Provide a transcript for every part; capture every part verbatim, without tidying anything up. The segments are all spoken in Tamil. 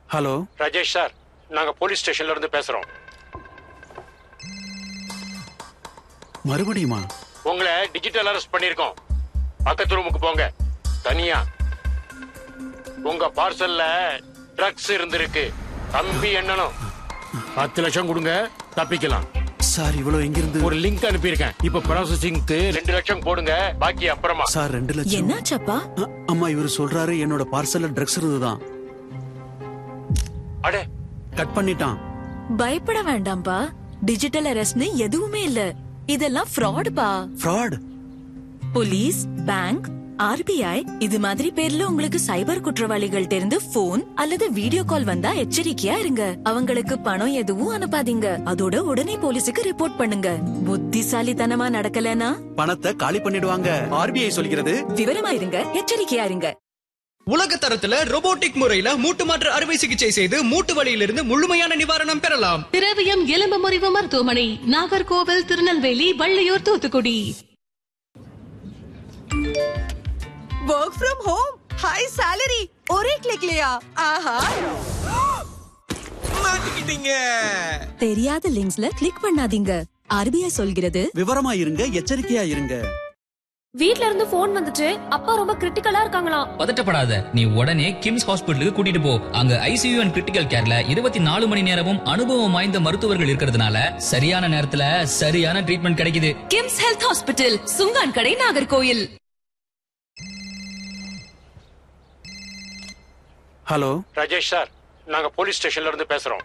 ஹலோ ராஜேஷ் சார், நாங்க போலீஸ் ஸ்டேஷன்ல இருந்து பேசுறோம். மறுபடியுமா? உங்களை டிஜிட்டல் அரெஸ்ட் பண்ணிருக்கோம். பக்கத்து ரூமுக்கு போங்க. தனியா. உங்க பார்சல்ல ட்ரக்ஸ் இருந்திருக்கு. தம்பி என்னனும் பத்து லட்சம் கொடுங்க, தப்பிக்கலாம். சார் இவ்வளவு எங்கிருந்து? ஒரு லிங்க் அனுப்பியிருக்கேன். இப்ப ப்ராசஸிங்க்கு ரெண்டு லட்சம் போடுங்க, பாக்கி அப்புறமா. சார் ரெண்டு லட்சம் என்னாச்சப்பா? அம்மா இவரு சொல்றாரு என்னோட பார்சல்ல ட்ரக்ஸ் இருந்துதான். அடே, கட் பண்ணிட்டான். பயப்பட வேண்டாம்பா, டிஜிட்டல் அரெஸ்ட்னு எதுவுமே இல்ல. இதெல்லாம் ஃப்ராட் பா. ஃப்ராட்? போலீஸ், பேங்க், ஆர்பிஐ இது மாதிரி பேர்ல உங்களுக்கு சைபர் குற்றவாளிகள் தெரிந்து போன் அல்லது வீடியோ கால் வந்தா எச்சரிக்கையா இருங்க. அவங்களுக்கு பணம் எதுவும் அனுப்பாதீங்க. அதோட உடனே போலீஸுக்கு ரிப்போர்ட் பண்ணுங்க. புத்திசாலித்தனமா நடக்கலனா பணத்தை காலி பண்ணிடுவாங்க. ஆர்பிஐ சொல்கிறது. விவரமா இருங்க, எச்சரிக்கையா இருங்க. உலக தரத்துல ரோபோட்டிக் முறையில மூட்டு மாற்று அறுவை சிகிச்சை செய்து மூட்டு வலியிலிருந்து முழுமையான நிவாரணம் பெறலாம். திரவியம் எலும்பு முறிவு மருத்துவமனை, Nagercoil, Tirunelveli, Valliyur, Thoothukudi. Work from home, high salary, ஒரே கிளிக்லயா? ஆஹா, மாட்டிக்கிட்டீங்க. தெரியாத லிங்க்ஸ்ல கிளிக் பண்ணாதீங்க. ஆர்பிஐ சொல்கிறது. விவரமா இருங்க, எச்சரிக்கையா இருங்க. வீட்ல இருந்து போன் வந்துச்சு, அப்பா ரொம்ப கிரிட்டிக்கலா இருக்காங்களாம். பதட்டப்படாத, நீ உடனே கிம்ஸ் ஹாஸ்பிடலுக்கு கூட்டிட்டு போ. அங்க ஐசியூ அண்ட் கிரிட்டிக்கல் கேர்ல இருபத்தி நாலு மணி நேரமும் அனுபவம் வாய்ந்த மருத்துவர்கள் இருக்கிறதுனால சரியான நேரத்துல சரியான ட்ரீட்மெண்ட் கிடைக்குது. கிம்ஸ் ஹெல்த் ஹாஸ்பிட்டல், சுங்கான் கடை, நாகர்கோயில். ஹலோ ராஜேஷ் சார், நாங்க போலீஸ் ஸ்டேஷன்ல இருந்து பேசுறோம்.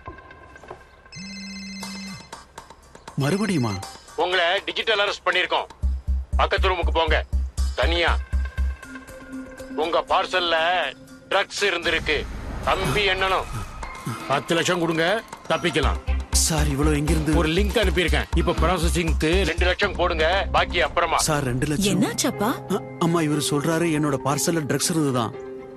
மறுபடியுமா? உங்களை டிஜிட்டல் அரெஸ்ட் பண்ணிருக்கோம். பக்கத்து ரூமுக்கு போங்க. தனியா. உங்க பார்சல்ல ட்ரக்ஸ் இருந்திருக்கு. தம்பி என்னனும் பத்து லட்சம் கொடுங்க, தப்பிக்கலாம். சார் இவ்வளவு எங்கிருந்து? ஒரு லிங்க் அனுப்பியிருக்கேன். இப்ப ப்ராசஸிங்க்கு ரெண்டு லட்சம் போடுங்க, பாக்கி அப்புறமா. சார் ரெண்டு லட்சம். என்னாச்சப்பா? அம்மா இவரு சொல்றாரு என்னோட பார்சல்ல ட்ரக்ஸ் இருந்துதான்.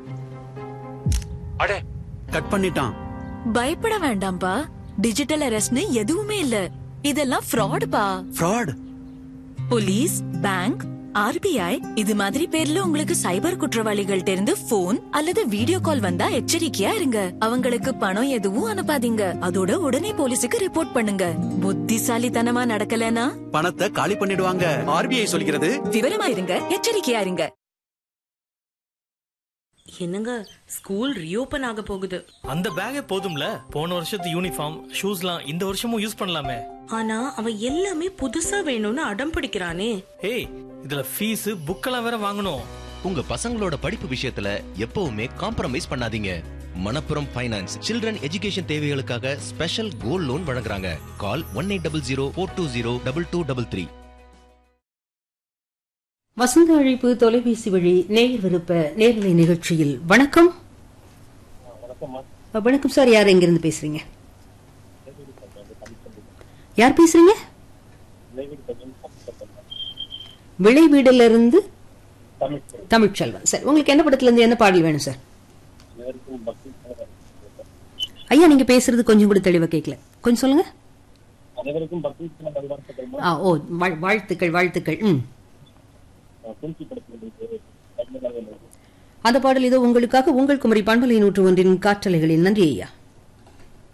அடே, கட் பண்ணிட்டான். பயப்பட வேண்டாம்பா, டிஜிட்டல் அரெஸ்ட்னு எதுவுமே இல்ல. இதெல்லாம் ஃப்ராட் பா. ஃப்ராட்? போலீஸ், பேங்க், ஆர்பிஐ இது மாதிரி பேர்ல உங்களுக்கு சைபர் குற்றவாளிகள் தெரிந்து போன் அல்லது வீடியோ கால் வந்தா எச்சரிக்கையா இருங்க. அவங்களுக்கு பணம் எதுவும் அனுப்பாதீங்க. அதோட உடனே போலீஸுக்கு ரிப்போர்ட் பண்ணுங்க. புத்திசாலித்தனமா நடக்கலனா பணத்தை காலி பண்ணிடுவாங்க. ஆர்பிஐ சொல்கிறது. விவரமா இருங்க, எச்சரிக்கையா இருங்க. என்னங்க, ஸ்கூல் ரீஓபன் ஆக போகுது. அந்த பேக்கே போதும்ல, போன வருஷத்து யூனிஃபார்ம் ஷூஸ்லாம் இந்த வருஷமும் யூஸ் பண்ணலாமே. ஆனா அவன் எல்லாமே புதுசா வேணும்னு அடம் பிடிக்கிறானே. ஏய், இதுல ஃபீஸ் புக்கெல்லாம் வேற வாங்கணும். உங்க பசங்களோட படிப்பு விஷயத்துல எப்பவுமே காம்ப்ரமைஸ் பண்ணாதீங்க. மணப்புரம் ஃபைனான்ஸ் சில்ட்ரன் எஜுகேஷன் தேவைகளுக்காக ஸ்பெஷல் கோல்ட் லோன் வழங்குறாங்க. கால் one eight double zero four two zero double two double three. வசந்த அழைப்பு தொலைபேசி வழி நேயர் விருப்ப நேரலை நிகழ்ச்சியில் வணக்கம். வணக்கம் சார், யார் எங்கிருந்து பேசுறீங்க? யார் பேசுறீங்க? விளை வீடுல இருந்து தமிழ்ச்செல்வன். சார், உங்களுக்கு என்ன படத்துல இருந்து என்ன பாடல் வேணும் சார்? ஐயா, நீங்க பேசுறது கொஞ்சம் கூட தெளிவா கேட்கல, கொஞ்சம் சொல்லுங்க. ஓ, வாழ்த்துக்கள் வாழ்த்துக்கள். ம், அந்த பாடல் இதோ உங்களுக்காக. உங்கள் குமரி பண்பலை நூற்று ஒன்றின் காற்றலைகளில். நன்றி ஐயா.